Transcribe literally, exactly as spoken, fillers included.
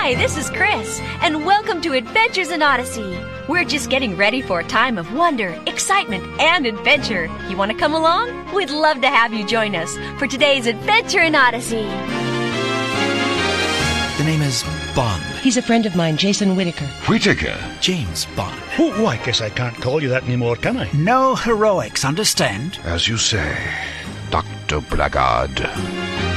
Hi, this is Chris, and welcome to Adventures in Odyssey. We're just getting ready for a time of wonder, excitement, and adventure. You want to come along? We'd love to have you join us for today's Adventure in Odyssey. The name is Bond. He's a friend of mine, Jason Whittaker. Whittaker? James Bond. Oh, I guess I can't call you that anymore, can I? No heroics, understand? As you say, Doctor Blackguard.